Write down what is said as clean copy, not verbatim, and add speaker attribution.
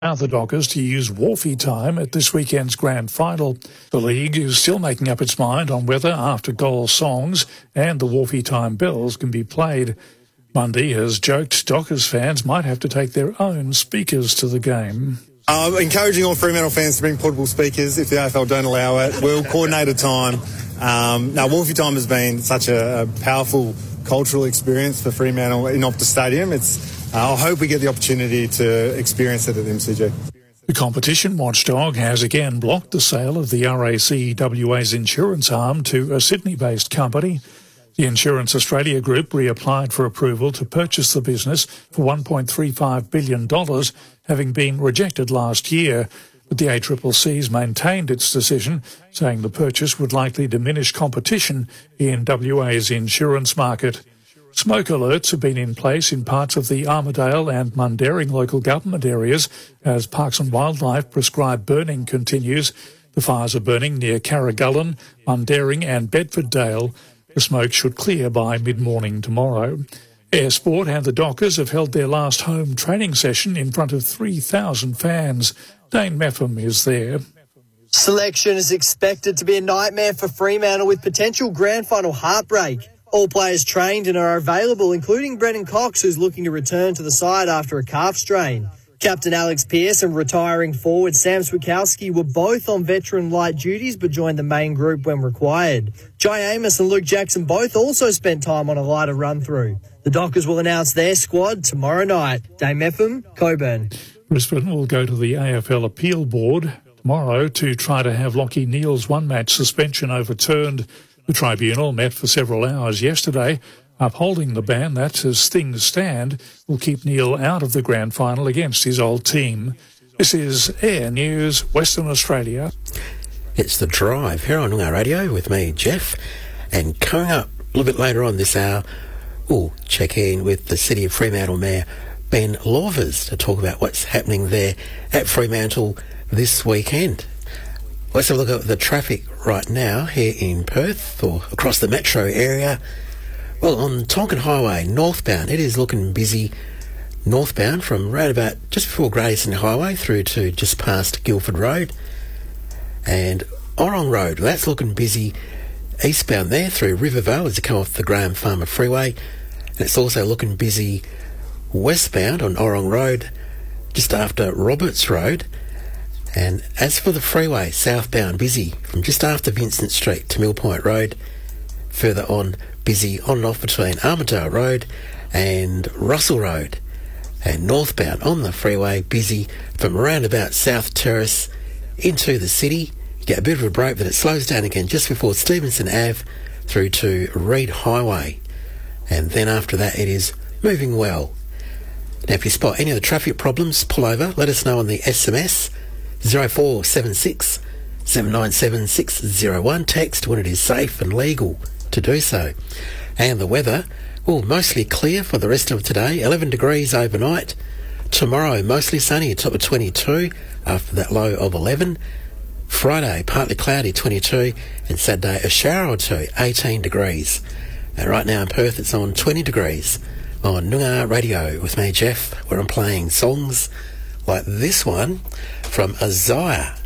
Speaker 1: Now the Dockers to use Wharfie time at this weekend's grand final. The league is still making up its mind on whether after-goal songs and the Wharfie time bells can be played. Mundy has joked Dockers fans might have to take their own speakers to the game.
Speaker 2: Encouraging all Fremantle fans to bring portable speakers if the AFL don't allow it. We'll coordinate a time. Wharfie time has been such a powerful cultural experience for Fremantle in Optus Stadium. I hope we get the opportunity to experience it at MCG.
Speaker 1: The competition watchdog has again blocked the sale of the RACWA's insurance arm to a Sydney-based company. The Insurance Australia Group reapplied for approval to purchase the business for $1.35 billion, having been rejected last year. But the ACCC's maintained its decision, saying the purchase would likely diminish competition in WA's insurance market. Smoke alerts have been in place in parts of the Armidale and Mundaring local government areas as Parks and Wildlife prescribed burning continues. The fires are burning near Carragullen, Mundaring and Bedfordale. The smoke should clear by mid-morning tomorrow. Air Sport and the Dockers have held their last home training session in front of 3,000 fans. Dane Meffam is there.
Speaker 3: Selection is expected to be a nightmare for Fremantle with potential grand final heartbreak. All players trained and are available, including Brennan Cox, who's looking to return to the side after a calf strain. Captain Alex Pearce and retiring forward Sam Swikowski were both on veteran light duties but joined the main group when required. Jai Amos and Luke Jackson both also spent time on a lighter run-through. The Dockers will announce their squad tomorrow night. Dame Ephraim, Coburn.
Speaker 1: Brisbane will go to the AFL Appeal Board tomorrow to try to have Lachie Neale's one-match suspension overturned. The tribunal met for several hours yesterday, upholding the ban that, as things stand, will keep Neale out of the grand final against his old team. This is Air News, Western Australia.
Speaker 4: It's The Drive here on Noongar Radio with me, Jeff. And coming up a little bit later on this hour, we'll check in with the City of Fremantle Mayor, Ben Lawvers, to talk about what's happening there at Fremantle this weekend. Let's have a look at the traffic right now here in Perth or across the metro area. Well, on Tonkin Highway, northbound, it is looking busy northbound from round about just before Grayson Highway through to just past Guildford Road. And Orrong Road, that's looking busy eastbound there through Rivervale as you come off the Graham Farmer Freeway. And it's also looking busy westbound on Orrong Road just after Roberts Road. And as for the freeway, southbound, busy from just after Vincent Street to Mill Point Road. Further on, busy on and off between Armidale Road and Russell Road. And northbound on the freeway, busy from around about South Terrace into the city. You get a bit of a break, but it slows down again just before Stevenson Ave through to Reid Highway. And then after that, it is moving well. Now, if you spot any of the traffic problems, pull over. Let us know on the SMS 0476 797 601. Text when it is safe and legal to do so. And the weather, well, mostly clear for the rest of today. 11 degrees overnight. Tomorrow, mostly sunny, a top of 22 after that low of 11. Friday, partly cloudy, 22. And Saturday, a shower or two, 18 degrees. And right now in Perth, it's on 20 degrees on Noongar Radio with me, Jeff, where I'm playing songs like this one from Isaiah.